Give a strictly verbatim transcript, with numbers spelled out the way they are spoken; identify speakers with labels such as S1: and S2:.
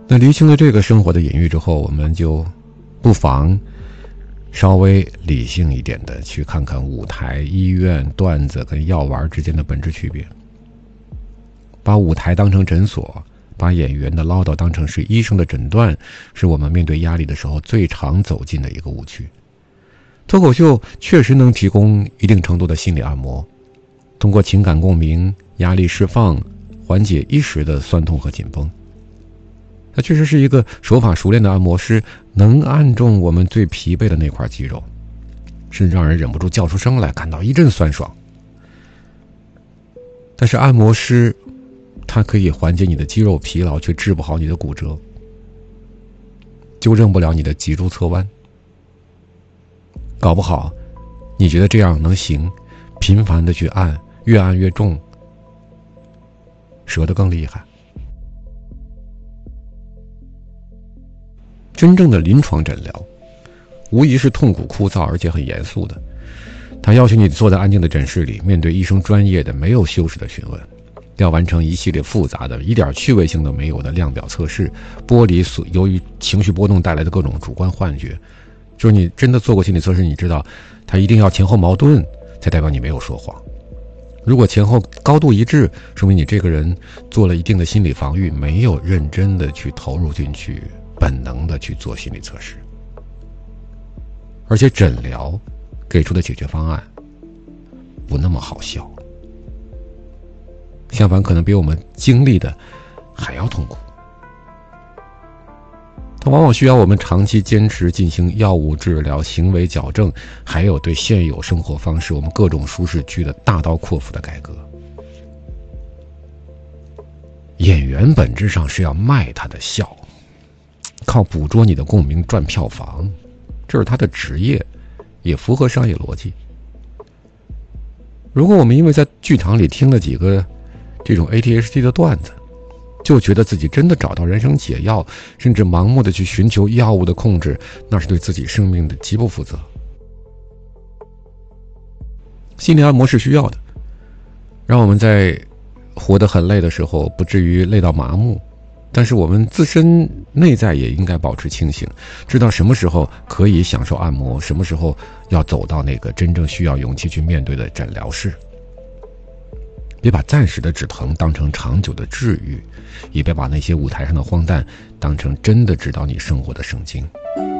S1: 那厘清了这个生活的隐喻之后，我们就不妨稍微理性一点的去看看舞台、医院、段子跟药丸之间的本质区别。把舞台当成诊所，把演员的唠叨当成是医生的诊断，是我们面对压力的时候最常走进的一个误区。脱口秀确实能提供一定程度的心理按摩，通过情感共鸣、压力释放，缓解一时的酸痛和紧绷。它确实是一个手法熟练的按摩师，能按中我们最疲惫的那块肌肉，甚至让人忍不住叫出声来，感到一阵酸爽。但是按摩师它可以缓解你的肌肉疲劳，却治不好你的骨折，纠正不了你的脊柱侧弯。搞不好你觉得这样能行，频繁的去按，越按越重，折得更厉害。真正的临床诊疗无疑是痛苦枯燥而且很严肃的，它要求你坐在安静的诊室里，面对医生专业的没有修饰的询问，要完成一系列复杂的一点趣味性都没有的量表测试，剥离所由于情绪波动带来的各种主观幻觉。就是你真的做过心理测试，你知道它一定要前后矛盾才代表你没有说谎。如果前后高度一致，说明你这个人做了一定的心理防御，没有认真的去投入进去，本能的去做心理测试。而且诊疗给出的解决方案不那么好笑，相反可能比我们经历的还要痛苦。它往往需要我们长期坚持进行药物治疗、行为矫正，还有对现有生活方式我们各种舒适区的大刀阔斧的改革。演员本质上是要卖他的笑，靠捕捉你的共鸣赚票房，这是他的职业，也符合商业逻辑。如果我们因为在剧场里听了几个这种 A D H D 的段子，就觉得自己真的找到人生解药，甚至盲目的去寻求药物的控制，那是对自己生命的极不负责。心理按摩是需要的，让我们在活得很累的时候不至于累到麻木，但是我们自身内在也应该保持清醒，知道什么时候可以享受按摩，什么时候要走到那个真正需要勇气去面对的诊疗室。别把暂时的止疼当成长久的治愈，也别把那些舞台上的荒诞当成真的指导你生活的圣经。